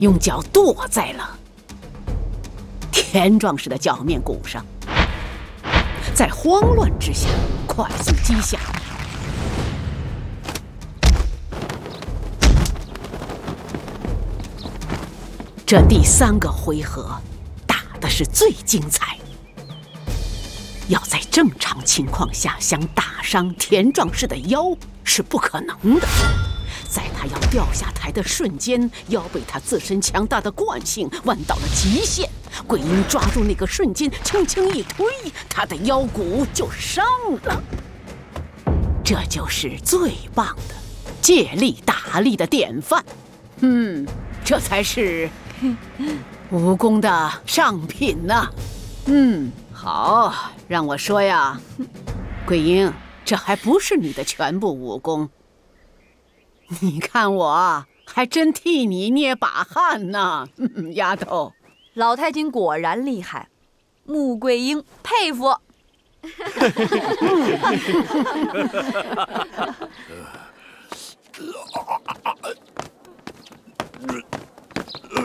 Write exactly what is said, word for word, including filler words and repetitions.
用脚跺在了田壮士的脚面骨上，在慌乱之下快速击下。这第三个回合打的是最精彩。要在正常情况下想打伤田壮士的腰是不可能的，在他要掉下台的瞬间，腰被他自身强大的惯性弯到了极限。桂英抓住那个瞬间，轻轻一推，他的腰骨就伤了。这就是最棒的借力打力的典范。嗯，这才是武功的上品呐、啊。嗯，好，让我说呀，桂英，这还不是你的全部武功。你看我还真替你捏把汗呢，嗯、丫头。 老太君果然厉害，穆桂英佩服。